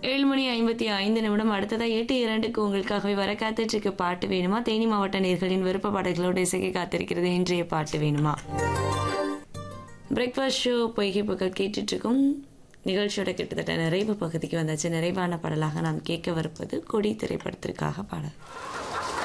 7:55 அடுத்ததா 8:02க்கு உங்களுக்காகவே வர காத்துட்ருக்கு பாட்டு வேணுமா? தேனி மாவட்ட நேயர்களின் விருப்ப பாடல்களோடு இசைக்க காத்திருக்கிறது இன்றைய பாட்டு வேணுமா? பிரேக்ஃபாஸ்ட் ஷோ பொய்கை புகழ் கேட்டுட்ருக்கும் நிகழ்ச்சியோட கிட்டத்தட்ட நிறைவு பகுதிக்கு வந்தாச்சு. நிறைவான பாடலாக நாம் கேட்க வருவது கொடி திரைப்படத்திற்காக பாடல்.